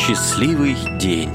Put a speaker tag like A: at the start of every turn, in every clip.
A: Счастливый день.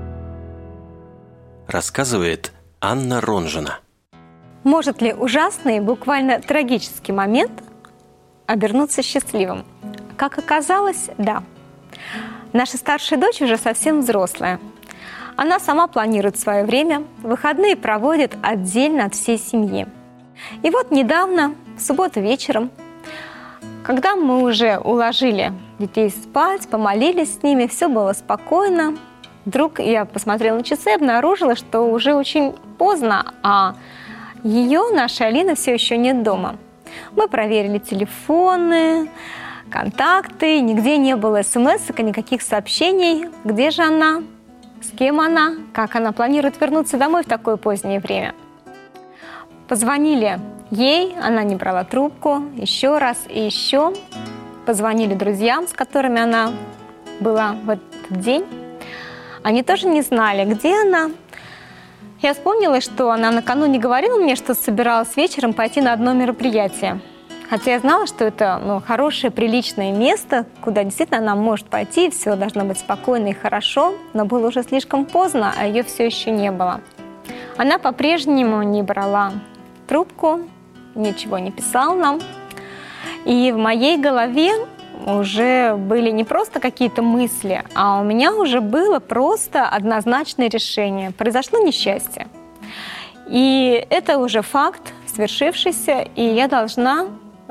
A: Рассказывает Анна Ронжина.
B: Может ли ужасный, буквально трагический момент обернуться счастливым? Как оказалось, да. Наша старшая дочь уже совсем взрослая. Она сама планирует свое время, выходные проводит отдельно от всей семьи. И вот недавно, в субботу вечером, когда мы уже уложили детей спать, помолились с ними, все было спокойно, вдруг я посмотрела на часы и обнаружила, что уже очень поздно, а ее, нашей Алины, все еще нет дома. Мы проверили телефоны, контакты, нигде не было смс-ок и никаких сообщений. Где же она? С кем она? Как она планирует вернуться домой в такое позднее время? Позвонили ей, она не брала трубку, еще раз и еще. Позвонили друзьям, с которыми она была в этот день. Они тоже не знали, где она. Я вспомнила, что она накануне говорила мне, что собиралась вечером пойти на одно мероприятие. Хотя я знала, что это хорошее, приличное место, куда действительно она может пойти, и все должно быть спокойно и хорошо, но было уже слишком поздно, а ее все еще не было. Она по-прежнему не брала трубку, ничего не писала нам. И в моей голове уже были не просто какие-то мысли, а у меня уже было просто однозначное решение. Произошло несчастье. И это уже факт, свершившийся, и я должна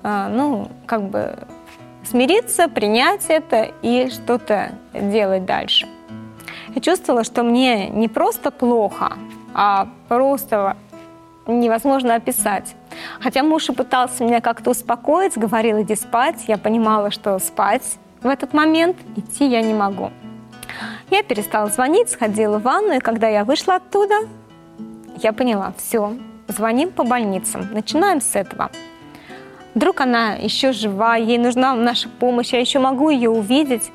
B: смириться, принять это и что-то делать дальше. Я чувствовала, что мне не просто плохо, а просто невозможно описать. Хотя муж и пытался меня как-то успокоить, говорил: иди спать. Я понимала, что спать в этот момент идти я не могу. Я перестала звонить, сходила в ванну, и когда я вышла оттуда, я поняла: все, звоним по больницам, начинаем с этого. Вдруг она еще жива, ей нужна наша помощь, я еще могу ее увидеть.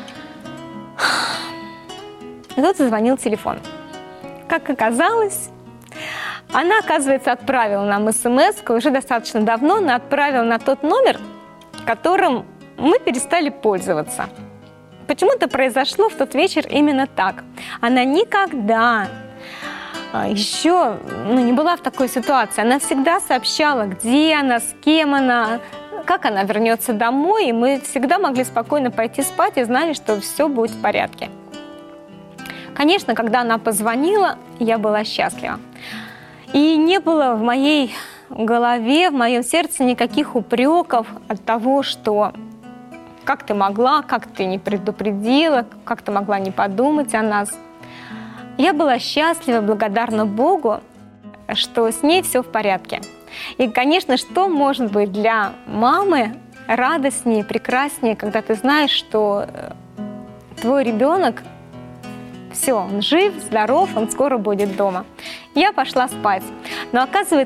B: И тут зазвонил телефон. Как оказалось, она, оказывается, отправила нам смс уже достаточно давно, но отправила на тот номер, которым мы перестали пользоваться. Почему-то произошло в тот вечер именно так. Она никогда еще не была в такой ситуации. Она всегда сообщала, где она, с кем она, как она вернется домой, и мы всегда могли спокойно пойти спать и знали, что все будет в порядке. Конечно, когда она позвонила, я была счастлива. И не было в моей голове, в моем сердце никаких упреков от того, что как ты могла, как ты не предупредила, как ты могла не подумать о нас. Я была счастлива, благодарна Богу, что с ней все в порядке. И, конечно, что может быть для мамы радостнее, прекраснее, когда ты знаешь, что твой ребенок, все, он жив, здоров, он скоро будет дома. Я пошла спать. Но оказывается,